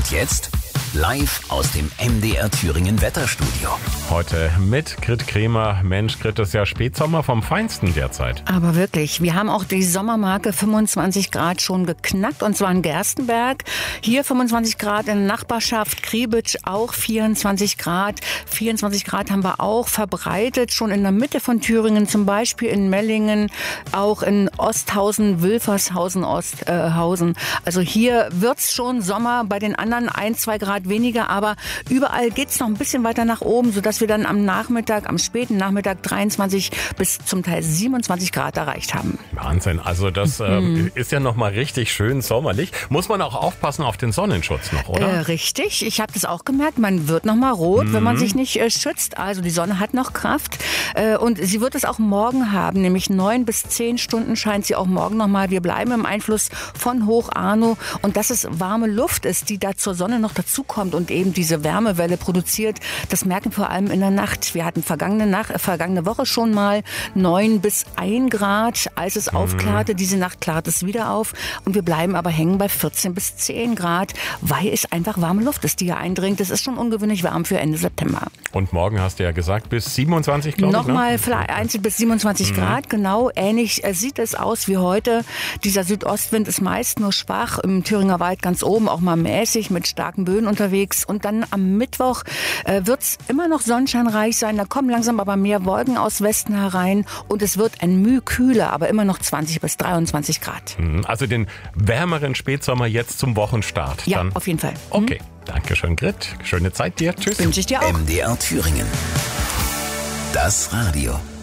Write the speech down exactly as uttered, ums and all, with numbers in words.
Und jetzt live aus dem M D R Thüringen Wetterstudio. Heute mit Grit Kremer. Mensch, Grit, ist ja Spätsommer vom Feinsten derzeit. Aber wirklich, wir haben auch die Sommermarke fünfundzwanzig Grad schon geknackt, und zwar in Gerstenberg. Hier fünfundzwanzig Grad, in der Nachbarschaft Kriebitsch auch vierundzwanzig Grad. vierundzwanzig Grad haben wir auch verbreitet, schon in der Mitte von Thüringen, zum Beispiel in Mellingen, auch in Osthausen, Wilfershausen, Osthausen. Also hier wird's schon Sommer, bei den anderen ein, zwei Grad weniger, aber überall geht's noch ein bisschen weiter nach oben, sodass wir dann am Nachmittag, am späten Nachmittag dreiundzwanzig bis zum Teil siebenundzwanzig Grad erreicht haben. Wahnsinn, also das ähm, ist ja nochmal richtig schön sommerlich. Muss man auch aufpassen auf den Sonnenschutz noch, oder? Äh, richtig, ich habe das auch gemerkt, man wird nochmal rot, mhm. wenn man sich nicht äh, schützt. Also die Sonne hat noch Kraft äh, und sie wird es auch morgen haben, nämlich neun bis zehn Stunden scheint sie auch morgen nochmal. Wir bleiben im Einfluss von Hoch Arno, und dass es warme Luft ist, die da zur Sonne noch dazukommt und eben diese Wärmewelle produziert, das merken vor allem in der Nacht. Wir hatten vergangene, Nacht, äh, vergangene Woche schon mal neun bis ein Grad, als es mhm. aufklarte. Diese Nacht klart es wieder auf, und wir bleiben aber hängen bei vierzehn bis zehn Grad, weil es einfach warme Luft ist, die hier eindringt. Es ist schon ungewöhnlich warm für Ende September. Und morgen hast du ja gesagt, bis siebenundzwanzig, glaube ich, Nochmal ne? vielleicht einzeln bis siebenundzwanzig mhm. Grad, genau. Ähnlich äh, sieht es aus wie heute. Dieser Südostwind ist meist nur schwach, im Thüringer Wald ganz oben auch mal mäßig mit starken Böen unterwegs. Und dann am Mittwoch äh, wird es immer noch sonnenscheinreich sein. Da kommen langsam aber mehr Wolken aus Westen herein, und es wird ein Mühe kühler, aber immer noch zwanzig bis dreiundzwanzig Grad. Also den wärmeren Spätsommer jetzt zum Wochenstart. Ja, dann. auf jeden Fall. Okay, danke schön, Grit. Schöne Zeit dir. Tschüss. Wünsche ich dir auch. M D R Thüringen. Das Radio.